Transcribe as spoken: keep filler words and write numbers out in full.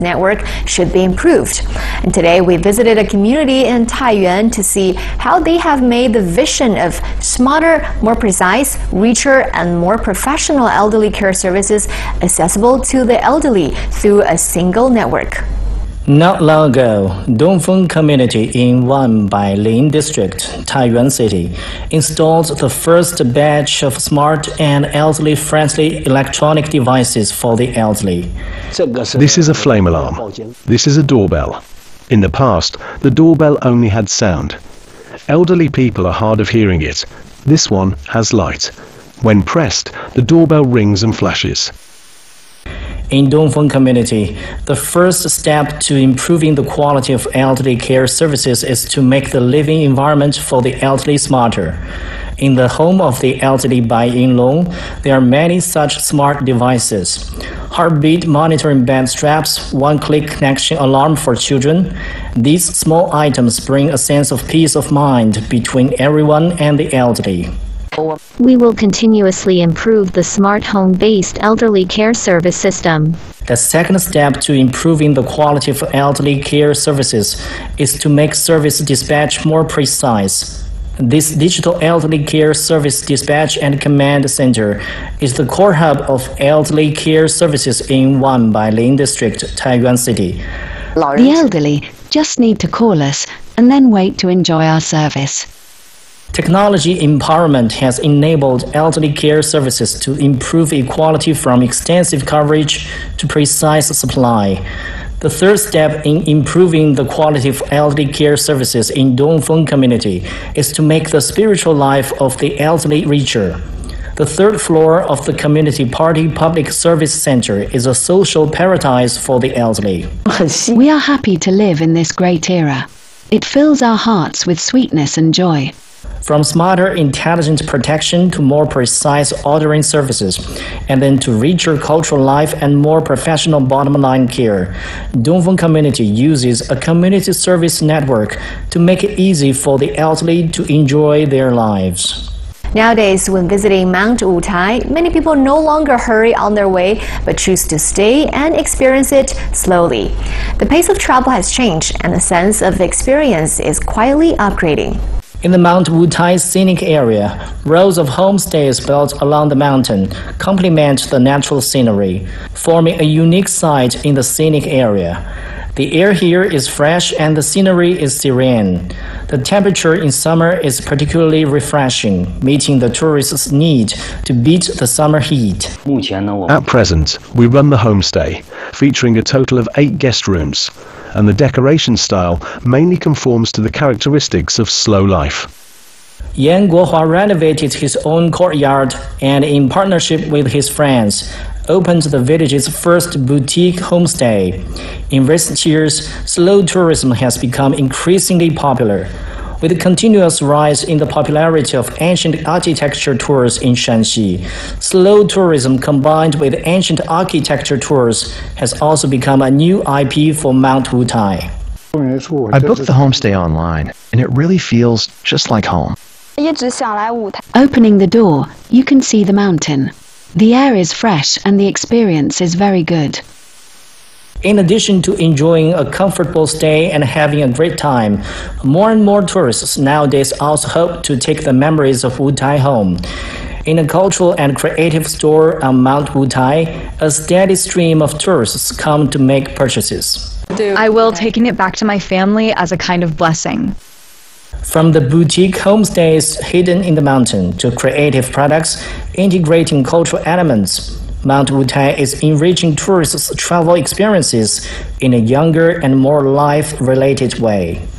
network should be improved. And today we visited a community in Taiyuan to see how they have made the vision of smarter, more precise, richer, and more professional elderly care services accessible to the elderly through a single network. Not long ago, Dongfeng Community in Wanbai Lin District, Taiyuan City, installed the first batch of smart and elderly-friendly electronic devices for the elderly. This is a flame alarm. This is a doorbell. In the past, the doorbell only had sound. Elderly people are hard of hearing it. This one has light. When pressed, the doorbell rings and flashes. In Dongfeng Community, the first step to improving the quality of elderly care services is to make the living environment for the elderly smarter. In the home of the elderly by Yinlong, there are many such smart devices. Heartbeat monitoring bed straps, one-click connection alarm for children. These small items bring a sense of peace of mind between everyone and the elderly. We will continuously improve the smart home-based elderly care service system. The second step to improving the quality of elderly care services is to make service dispatch more precise. This digital elderly care service dispatch and command center is the core hub of elderly care services in Wanbai Lin District, Taiyuan City. The elderly just need to call us and then wait to enjoy our service. Technology empowerment has enabled elderly care services to improve equality from extensive coverage to precise supply. The third step in improving the quality of elderly care services in Dongfeng Community is to make the spiritual life of the elderly richer. The third floor of the Community Party Public Service Center is a social paradise for the elderly. We are happy to live in this great era. It fills our hearts with sweetness and joy. From smarter intelligent protection to more precise ordering services, and then to richer cultural life and more professional bottom-line care, Dongfeng Community uses a community service network to make it easy for the elderly to enjoy their lives. Nowadays, when visiting Mount Wutai, many people no longer hurry on their way, but choose to stay and experience it slowly. The pace of travel has changed, and the sense of experience is quietly upgrading. In the Mount Wutai scenic area, rows of homestays built along the mountain complement the natural scenery, forming a unique sight in the scenic area. The air here is fresh and the scenery is serene. The temperature in summer is particularly refreshing, meeting the tourists' need to beat the summer heat. At present, we run the homestay, featuring a total of eight guest rooms, and the decoration style mainly conforms to the characteristics of slow life. Yan Guohua renovated his own courtyard and, in partnership with his friends, opened the village's first boutique homestay. In recent years, slow tourism has become increasingly popular. With a continuous rise in the popularity of ancient architecture tours in Shanxi, slow tourism combined with ancient architecture tours has also become a new I P for Mount Wutai. I booked the homestay online, and it really feels just like home. Opening the door, you can see the mountain. The air is fresh and the experience is very good. In addition to enjoying a comfortable stay and having a great time, more and more tourists nowadays also hope to take the memories of Wutai home. In a cultural and creative store on Mount Wutai, a steady stream of tourists come to make purchases. I will taking it back to my family as a kind of blessing. From the boutique homestays hidden in the mountain to creative products integrating cultural elements, Mount Wutai is enriching tourists' travel experiences in a younger and more life-related way.